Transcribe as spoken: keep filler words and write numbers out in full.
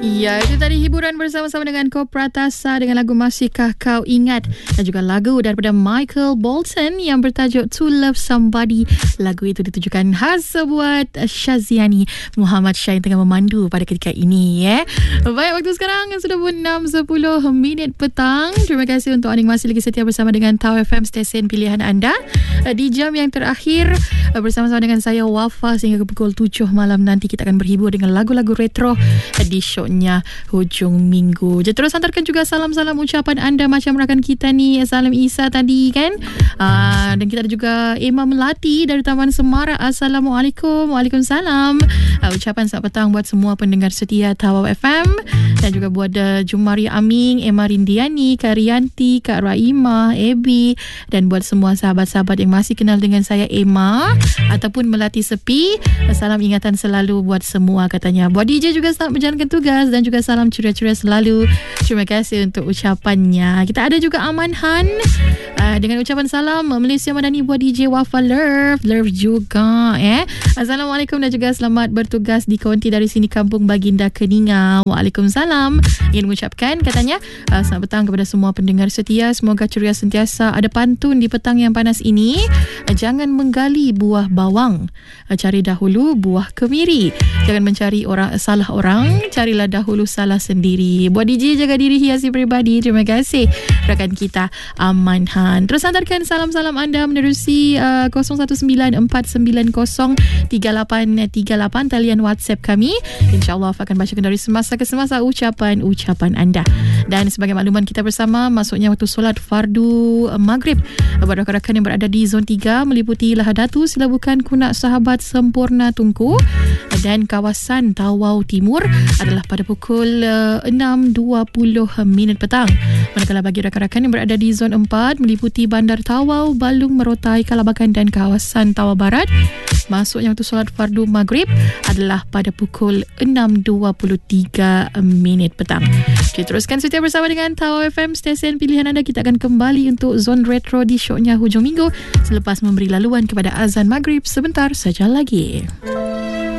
Ya, itu tadi hiburan bersama-sama dengan Ko Pratasa dengan lagu Masihkah Kau Ingat, dan juga lagu daripada Michael Bolton yang bertajuk To Love Somebody. Lagu itu ditujukan khas buat Syaziani Muhammad Syah yang tengah memandu pada ketika ini. Ya. Baik, waktu sekarang sudah pun enam sepuluh minit petang. Terima kasih untuk anda yang masih lagi setia bersama dengan Tau F M, stesen pilihan anda. Di jam yang terakhir bersama-sama dengan saya Wafa sehingga ke pukul tujuh malam nanti kita akan berhibur dengan lagu-lagu retro di shownya hujung minggu. Jadi terus hantarkan juga salam-salam ucapan anda macam rakan kita ni, Salam Isa tadi kan. Aa, dan kita ada juga Emma Melati dari Taman Semarak. Assalamualaikum. Waalaikumsalam. Aa, ucapan selamat petang buat semua pendengar setia Tawau F M, dan juga buat uh, Jumari Aming, Emma Rindiani, Kak Rianti, Kak Raimah, Ebi, dan buat semua sahabat-sahabat yang masih kenal dengan saya Emma ataupun Melati Sepi. Salam ingatan selalu buat semua katanya. Buat D J juga selamat menjalankan tugas dan juga salam ceria-ceria selalu. Terima kasih untuk ucapannya. Kita ada juga Aman Han uh, dengan ucapan salam Malaysia Madani buat D J Wafa Love Love juga eh. Assalamualaikum dan juga selamat bertugas di konti dari sini Kampung Baginda Keninga. Waalaikumsalam. Ingin mengucapkan katanya uh, selamat petang kepada semua pendengar setia. Semoga ceria sentiasa. Ada pantun di petang yang panas ini. Uh, jangan menggali buah bawang, uh, cari dahulu buah kemiri. Jangan mencari orang salah orang, carilah dahulu salah sendiri. Buat D J jaga diri, hiasi peribadi. Terima kasih rakan kita Aman Han. Terus hantarkan salam-salam anda menerusi uh, kosong satu sembilan empat sembilan kosong tiga lapan tiga lapan talian WhatsApp kami. InsyaAllah akan bacakan dari semasa ke semasa ucapan-ucapan anda. Dan sebagai makluman kita bersama, masuknya waktu solat fardu maghrib buat rakan-rakan yang berada di zon tiga meliputi Lahadatu, Silabukan, Kunak, Sahabat, Sempurna, Tunku dan kawasan Tawau Timur adalah pada pukul uh, enam dua puluh minit petang. Manakala bagi rakan-rakan yang berada di zon empat meliputi Bandar Tawau, Balung, Merotai, Kalabakan dan kawasan Tawau Barat, masuknya waktu solat fardu maghrib adalah pada pukul enam dua puluh tiga minit petang. Okay, teruskan setia bersama dengan Tawau F M, stesen pilihan anda. Kita akan kembali untuk zon retro di shownya hujung minggu selepas memberi laluan kepada azan maghrib sebentar saja lagi.